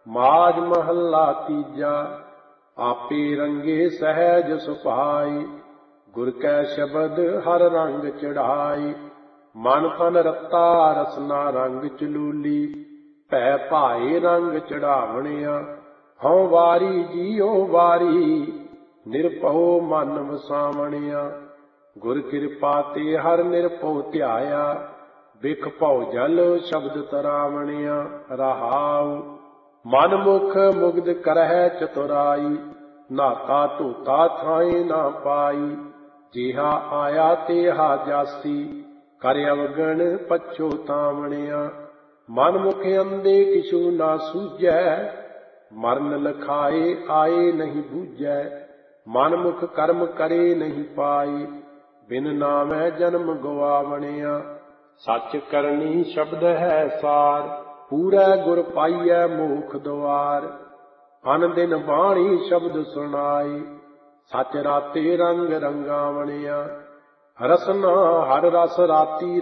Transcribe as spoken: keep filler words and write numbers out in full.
ਮਾਝ ਮਹੱਲਾ ਤੀਜਾ। ਆਪੇ ਰੰਗੇ ਸਹਿਜ ਸੁਭਾਈ, ਗੁਰ ਕੈ ਸ਼ਬਦ ਹਰ ਰੰਗ ਚੜਾਈ। ਮਨ ਤਨ ਰਤਾ ਰਸਨਾ ਰੰਗ ਚਲੂਲੀ, ਭੈ ਭਾਏ ਰੰਗ ਚੜਾਵਣਿਆ। ਹਉ ਵਾਰੀ ਜੀਉ ਵਾਰੀ, ਨਿਰਭਉ ਮਨ ਵਸਾਵਣਿਆ। ਗੁਰ ਕਿਰਪਾ ਤੇ ਹਰ ਨਿਰਭਉ ਧਿਆਇਆ, ਬਿਖ ਭਉ ਜਲ ਸ਼ਬਦ ਤਰਾਵਣਿਆ। ਰਹਾਉ ਮਨ ਮੁਖ ਮੁਗਧ ਕਰਹਿ ਚਤੁਰਾਈ, ਨਾਤਾ ਧੋਤਾ ਥਾਏ ਨਾ ਪਾਈ। ਜਿਹਾ ਆਇਆ ਤੇਹਾ ਜਾਸੀ, ਕਰ ਅਵਗਣ ਪਛੋਤਾਵਣਿਆ। ਮਨ ਮੁਖ ਅੰਧੇ ਕਿਛੂ ਨਾ ਸੂਝੈ, ਮਰਨ ਲਖਾਏ ਆਏ ਨਹੀਂ ਬੂਝੈ। ਮਨ ਮੁਖ ਕਰਮ ਕਰੇ ਨਹੀਂ ਪਾਈ, ਬਿਨ ਨਾਮੈ ਜਨਮ ਗਵਾਵਣਿਆ। ਸੱਚ ਕਰਨੀ ਸ਼ਬਦ ਹੈ ਸਾਰ, ਪੂਰੈ ਗੁਰ ਪਾਈਐ ਮੋਖ ਦੁਆਰ। ਅਨ ਦਿਨ ਬਾਣੀ ਸ਼ਬਦ ਸੁਣਾਈ, ਸੱਚ ਰਾਤੇ ਰੰਗ ਰੰਗਾਵਣਿਆ। ਰਸਨਾ ਹਰ ਰਸ ਰਾਤੀ